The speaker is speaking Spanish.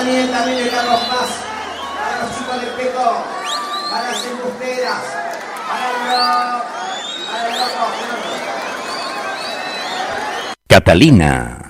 Daniel, también de Carlos Paz, para los chicos de Peco, para las embusteras, para el loco. Catalina.